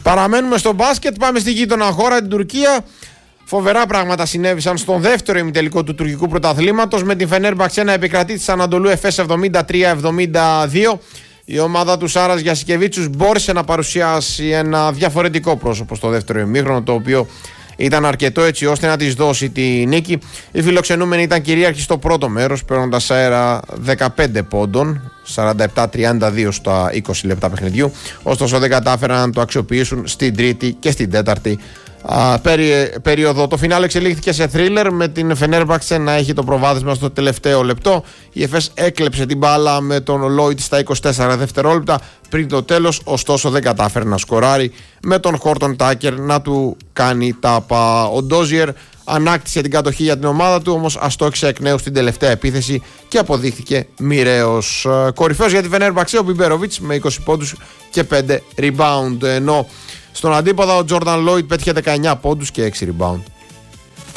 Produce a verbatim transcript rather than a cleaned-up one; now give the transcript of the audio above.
Παραμένουμε στο μπάσκετ, πάμε στη γείτονα χώρα, την Τουρκία. Φοβερά πράγματα συνέβησαν στον δεύτερο ημιτελικό του τουρκικού πρωταθλήματος, με την Φενέρμπαξε να επικρατεί της Ανατολού Εφές εβδομήντα τρία εβδομήντα δύο. Η ομάδα του Σάρας Γιασικεβίτσιους μπόρεσε να παρουσιάσει ένα διαφορετικό πρόσωπο στο δεύτερο ημίχρονο, το οποίο ήταν αρκετό έτσι ώστε να της δώσει τη νίκη. Οι φιλοξενούμενοι ήταν κυρίαρχοι στο πρώτο μέρος, παίρνοντας αέρα δεκαπέντε πόντων, σαράντα επτά τριάντα δύο στα είκοσι λεπτά παιχνιδιού. Ωστόσο δεν κατάφεραν να το αξιοποιήσουν στην τρίτη και στην τέταρτη α, περί, περίοδο. Το φινάλε εξελίχθηκε σε θρίλερ, με την Φενέρμπαξε να έχει το προβάδισμα στο τελευταίο λεπτό. Η Εφές έκλεψε την μπάλα με τον Λόιτ στα είκοσι τέσσερα δευτερόλεπτα πριν το τέλος, ωστόσο δεν κατάφερε να σκοράρει, με τον Χόρτον Τάκερ να του κάνει τάπα. Ο Ντόζιερ ανάκτησε την κατοχή για την ομάδα του, όμως αστόχησε εκ νέου στην τελευταία επίθεση και αποδείχθηκε μοιραίος. Κορυφαίος για τη Φενέρμπαξε ο Μπιμπέροβιτς με είκοσι πόντους και πέντε rebound, ενώ στον αντίποδα ο Τζόρνταν Λόιτ πέτυχε δεκαεννιά πόντους και έξι rebound.